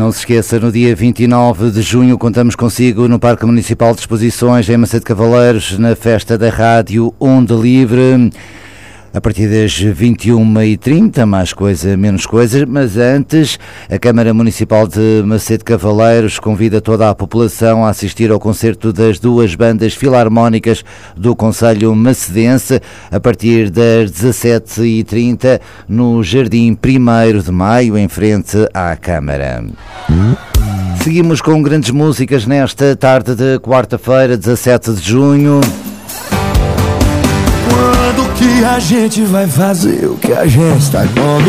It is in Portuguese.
Não se esqueça, no dia 29 de junho contamos consigo no Parque Municipal de Exposições em Macedo Cavaleiros, na festa da rádio Onda Livre, a partir das 21h30, mais coisa, menos coisa, mas antes, a Câmara Municipal de Macedo Cavaleiros convida toda a população a assistir ao concerto das duas bandas filarmónicas do concelho macedense, a partir das 17h30, no Jardim 1º de Maio, em frente à Câmara. Seguimos com grandes músicas nesta tarde de quarta-feira, 17 de junho. Quando que a gente vai fazer o que a gente está combinando?